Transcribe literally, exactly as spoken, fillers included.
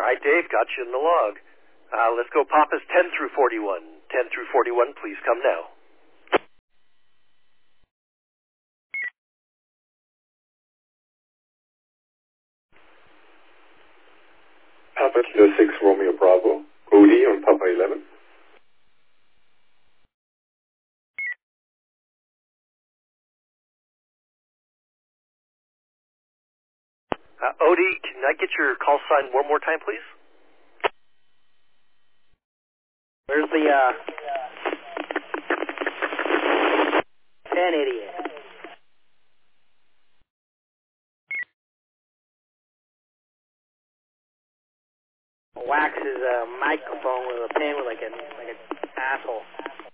right, Dave, got you in the log. Uh, let's go Papa's ten through forty-one. ten through forty-one, please come now. Papa Kilo six Romeo Bravo, O D on Papa eleven. Uh, Odie, can I get your call sign one more time, please? Where's the, uh, ten idiot? Wax his uh, microphone with a pen with like a, like an asshole.